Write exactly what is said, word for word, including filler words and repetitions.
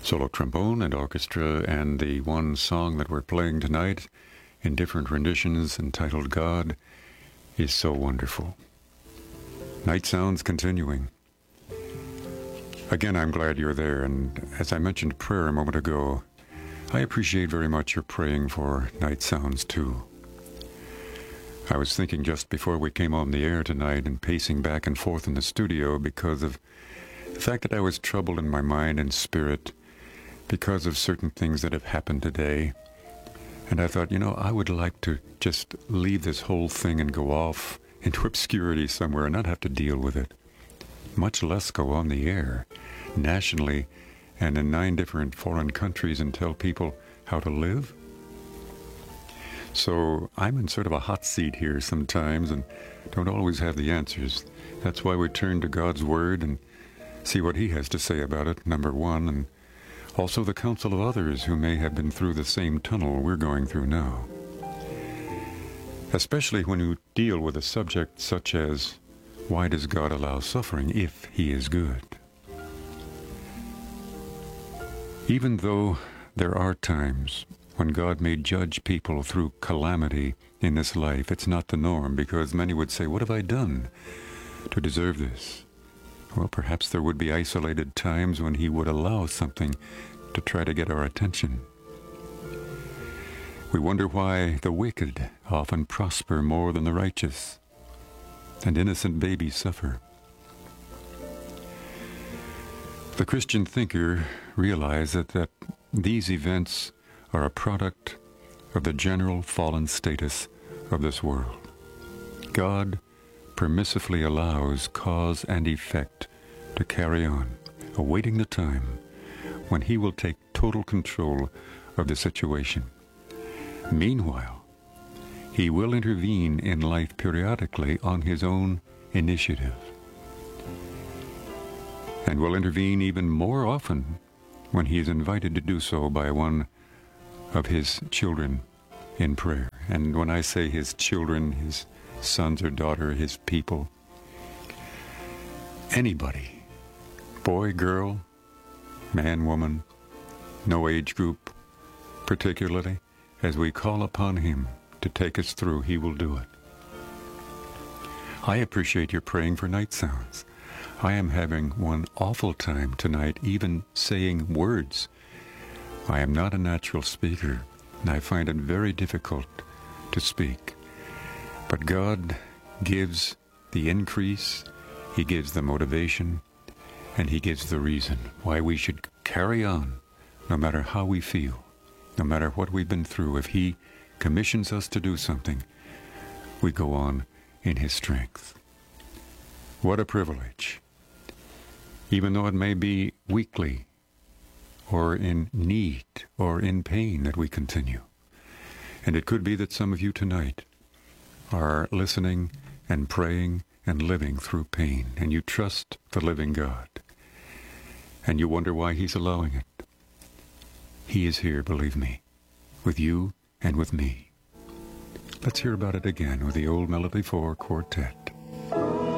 solo trombone and orchestra, and the one song that we're playing tonight in different renditions entitled God is so wonderful. Night Sounds continuing. Again, I'm glad you're there, and as I mentioned prayer a moment ago, I appreciate very much your praying for Night Sounds too. I was thinking just before we came on the air tonight and pacing back and forth in the studio because of the fact that I was troubled in my mind and spirit because of certain things that have happened today. And I thought, you know, I would like to just leave this whole thing and go off into obscurity somewhere and not have to deal with it, much less go on the air nationally and in nine different foreign countries and tell people how to live. So I'm in sort of a hot seat here sometimes and don't always have the answers. That's why we turn to God's Word and see what He has to say about it, number one, and also the counsel of others who may have been through the same tunnel we're going through now. Especially when you deal with a subject such as, why does God allow suffering if He is good? Even though there are times when God may judge people through calamity in this life, it's not the norm, because many would say, what have I done to deserve this? Well, perhaps there would be isolated times when He would allow something to try to get our attention. We wonder why the wicked often prosper more than the righteous, and innocent babies suffer. The Christian thinker realized that, that these events are a product of the general fallen status of this world. God permissively allows cause and effect to carry on, awaiting the time when He will take total control of the situation. Meanwhile, He will intervene in life periodically on His own initiative, and will intervene even more often when He is invited to do so by one of His children in prayer. And when I say His children, His sons or daughter, His people, anybody, boy, girl, man, woman, no age group particularly, as we call upon Him to take us through, He will do it. I appreciate your praying for Night Sounds. I am having one awful time tonight even saying words. I am not a natural speaker, and I find it very difficult to speak. But God gives the increase, He gives the motivation, and He gives the reason why we should carry on, no matter how we feel, no matter what we've been through. If He commissions us to do something, we go on in His strength. What a privilege. Even though it may be weakly, or in need, or in pain, that we continue. And it could be that some of you tonight are listening and praying and living through pain, and you trust the living God, and you wonder why He's allowing it. He is here, believe me, with you and with me. Let's hear about it again with the Old Melody four Quartet.